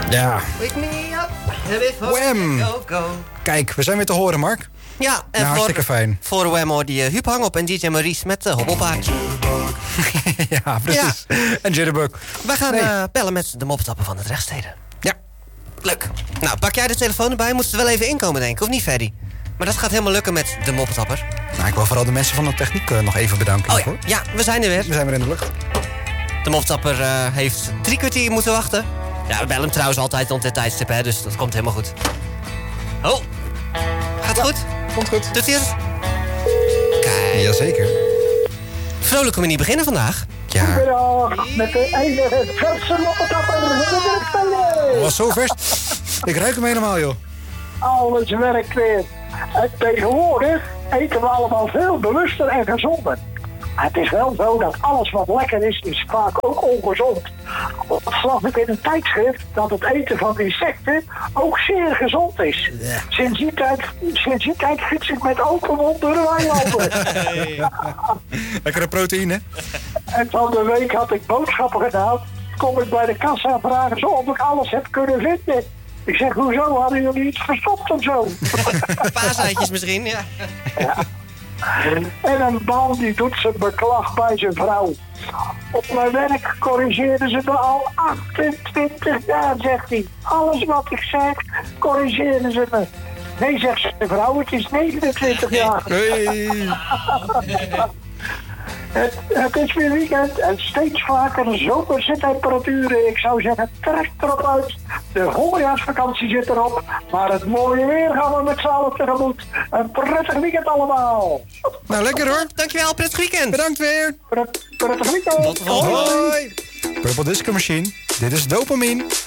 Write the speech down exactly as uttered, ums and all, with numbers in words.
Ja. Wake me up before Wham! go, go. Kijk, we zijn weer te horen, Mark. Ja, en nou, voor, hartstikke fijn. Voor Wham hoorde je Huub Hangop en D J Maurice met de Hobbelpaard. Ja, precies. Ja. En Jitterbug. Wij gaan nee. uh, bellen met de mopstappen van het Rechtsteden. Ja. Leuk. Nou, pak jij de telefoon erbij? Moeten ze wel even inkomen, denk ik, of niet, Ferdy? Maar dat gaat helemaal lukken met de mopstapper. Nou, ik wil vooral de mensen van de techniek uh, nog even bedanken. Oh ja, ja, we zijn er weer. We zijn weer in de lucht. De mopstapper uh, heeft drie kwartier moeten wachten. Ja, we bellen hem trouwens altijd rond dit tijdstip, hè, dus dat komt helemaal goed. Oh, gaat het goed? Komt goed. Doet hij het? Kijk. Jazeker. Vrolijk om niet beginnen vandaag. Ja. Goedemiddag, met de enige verse moppetapper van de Rechtsteden. Was zo vers. Ik ruik hem helemaal, joh. Alles werkt weer. En tegenwoordig eten we allemaal veel bewuster en gezonder. Het is wel zo dat alles wat lekker is, is vaak ook ongezond. Dat las ik in een tijdschrift dat het eten van insecten ook zeer gezond is. Ja. Sinds die tijd, sinds die tijd fiets ik met open mond door de wei lopen. Lekkere proteïne. En van de week had ik boodschappen gedaan. Kom ik bij de kassa vragen zo of ik alles heb kunnen vinden. Ik zeg, hoezo? Hadden jullie iets verstopt of zo? Paaseitjes misschien, ja. Ja. En een man die doet zijn beklag bij zijn vrouw. Op mijn werk corrigeerden ze me al achtentwintig jaar, zegt hij. Alles wat ik zeg, corrigeerden ze me. Nee, zegt zijn vrouw, het is negenentwintig jaar. Hey. Het, het is weer weekend en steeds vaker zomerse temperaturen. Ik zou zeggen, trek erop uit. De voorjaarsvakantie zit erop. Maar het mooie weer gaan we met z'n allen tegemoet. Een prettig weekend allemaal. Nou, lekker hoor. Dankjewel, prettig weekend. Bedankt weer. Pret, prettig weekend. Tot de volgende. Hoi. Purple Disco Machine. Dit is Dopamine.